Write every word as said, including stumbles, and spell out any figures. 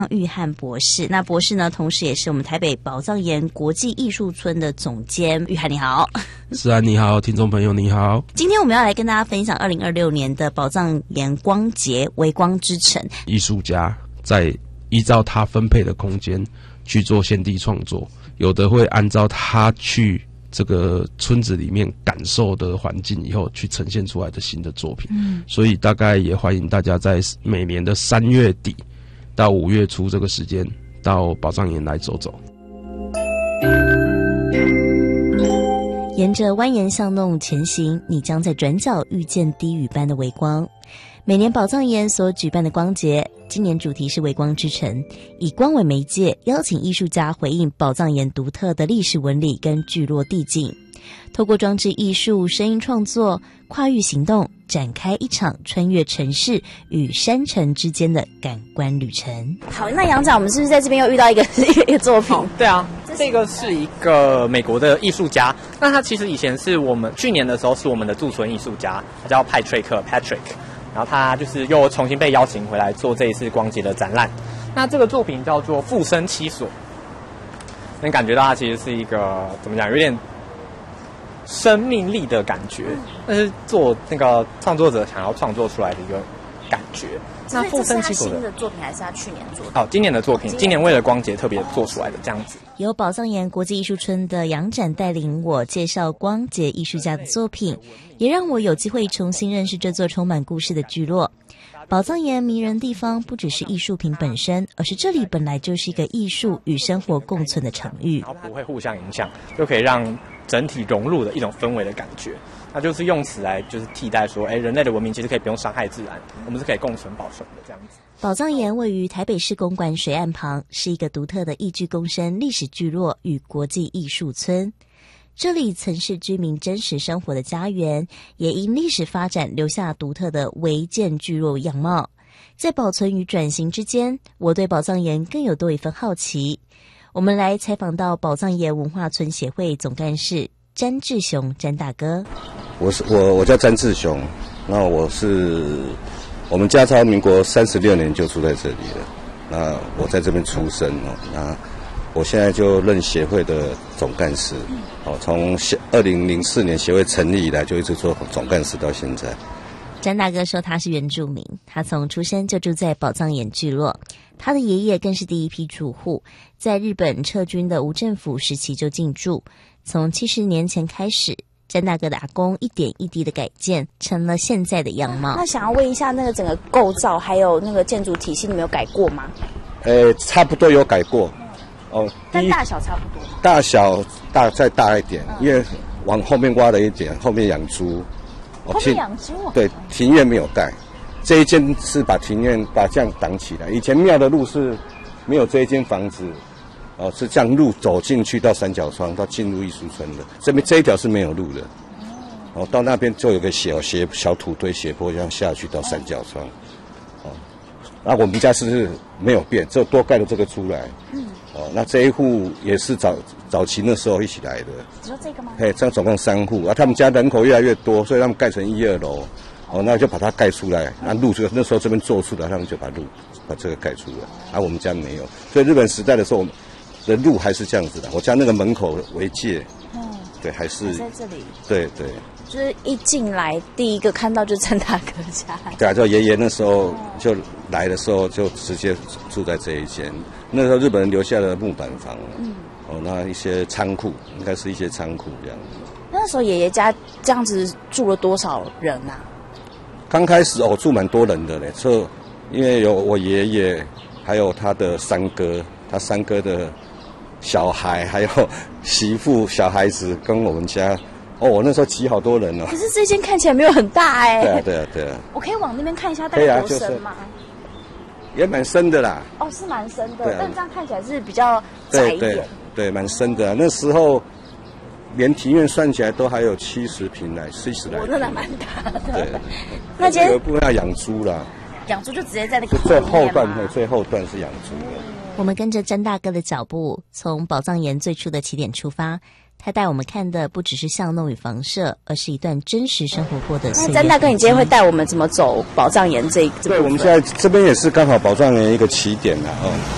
玉翰博士。那博士呢，同时也是我们台北宝藏岩国际艺术村的总监。玉翰你好。 是啊，你好，听众朋友你好。 今天我们要来跟大家分享二零二六年的宝藏岩光节微光之城。 艺术家在依照他分配的空间去做现地创作，有的会按照他去这个村子里面感受的环境以后去呈现出来的新的作品。嗯，所以大概也欢迎大家在每年的三月底到五月初这个时间到宝藏岩来走走。 沿着蜿蜒巷弄前行，你将在转角遇见低语般的微光。每年宝藏岩所举办的光节，今年主题是微光之城，以光为媒介，邀请艺术家回应宝藏岩独特的历史纹理跟聚落地景，透过装置艺术、声音创作、跨域行动，展开一场穿越城市与山城之间的感官旅程。好，那杨长，我们是不是在这边又遇到一个一个作品？ 哦，对啊，这个是一个美国的艺术家，那他其实以前是我们去年的时候是我们的驻村艺术家，他叫派翠克 Patrick。然后他就是又重新被邀请回来做这一次光节的展览。那这个作品叫做《复生七所》，能感觉到它其实是一个怎么讲，有点生命力的感觉，但是做那个创作者想要创作出来的一个感觉。 那复生七所的新的作品还是他去年做的？ 哦，今年的作品，今年为了光节特别做出来的这样子。 由宝藏岩国际艺术村的杨展带领我介绍光节艺术家的作品，也让我有机会重新认识这座充满故事的聚落。宝藏岩迷人地方不只是艺术品本身，而是这里本来就是一个艺术与生活共存的场域， 然后不会互相影响，就可以让整体融入的一种氛围的感觉。那就是用此来就是替代说，哎，人类的文明其实可以不用伤害自然，我们是可以共存保存的这样子。 宝藏岩位于台北市公馆水岸旁，是一个独特的异居共生历史聚落与国际艺术村。这里曾是居民真实生活的家园，也因历史发展留下独特的违建聚落样貌。在保存与转型之间，我对宝藏岩更有多一份好奇。我们来采访到宝藏岩文化村协会总干事詹志雄詹大哥。 我是我我叫詹志雄，那我是我们家超民国三十六年就住在这里了，那我在这边出生哦，那我现在就任协会的总干事，哦，从二零零四年协会成立以来就一直做总干事到现在。 詹大哥说他是原住民，他从出生就住在宝藏岩聚落，他的爷爷更是第一批住户，在日本撤军的无政府时期就进驻，从七十年前开始，詹大哥的阿公一点一滴的改建，成了现在的样貌。 那想要问一下，那个整个构造还有那个建筑体系，你们有改过吗？ 呃，差不多有改过，哦， 但大小差不多。 大小大再大一点，嗯、因为往后面挖了一点，后面养猪。 后面养猪、哦？ 对，庭院没有盖，这一间是把庭院把这样挡起来。以前庙的路是没有这一间房子。哦，是这样路走进去到三角窗，到进入艺术村的。这边这一条是没有路的，哦，到那边就有个小斜小土堆斜坡，这样下去到三角窗。哦，那我们家是没有变，只有多盖了这个出来。嗯。哦，那这一户也是早早期那时候一起来的。 只有这个吗？ 嘿，这样总共三户啊，他们家人口越来越多，所以他们盖成一二楼。哦，那就把它盖出来，那路这个那时候这边做出来，他们就把路把这个盖出来，而、啊、我们家没有，所以日本时代的时候，我们的路还是这样子的。我家那个门口为界，嗯，对，还是还在这里， 对对， 就是一进来第一个看到就是詹大哥家， 对啊，就爷爷那时候就来的时候就直接住在这一间，那时候日本人留下的木板房，嗯，哦，那一些仓库应该是一些仓库这样子。 那时候爷爷家这样子住了多少人啊？ 刚开始哦，住蛮多人的嘞，就因为有我爷爷，还有他的三哥，他三哥的小孩，还有媳妇、小孩子跟我们家，哦，我那时候挤好多人哦。 可是这间看起来没有很大哎。 对啊，对啊，对啊。 我可以往那边看一下，大概多深吗？ 也蛮深的啦。 哦，是蛮深的，但这样看起来是比较窄一点。 对对对，蛮深的啊。那时候连庭院算起来都还有七十平来，七十来。 我真的蛮大的。 对。 那今天有一部分要养猪啦。 养猪就直接在那个最后段，最后段是养猪的。 我们跟着詹大哥的脚步，从宝藏岩最初的起点出发。他带我们看的不只是巷弄与房舍，而是一段真实生活过的岁月。 那詹大哥，你今天会带我们怎么走宝藏岩这一？ 对，我们现在这边也是刚好宝藏岩一个起点啦，哦。